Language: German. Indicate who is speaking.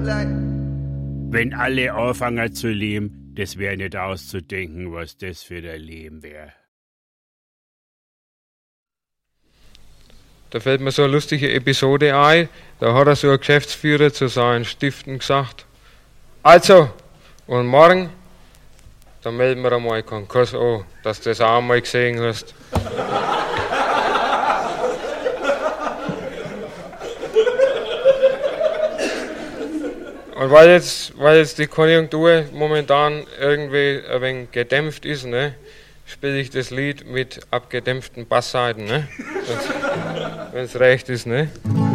Speaker 1: Wenn alle anfangen zu leben, das wäre nicht auszudenken, was das für ein Leben wäre.
Speaker 2: Da fällt mir so eine lustige Episode ein, da hat so ein Geschäftsführer zu seinen Stiften gesagt, also, und morgen, dann melden wir einmal Konkurs an, dass du das auch mal gesehen hast. Und weil jetzt die Konjunktur momentan irgendwie ein wenig gedämpft ist, ne, spiele ich das Lied mit abgedämpften Bassseiten, ne? Wenn es recht ist, ne?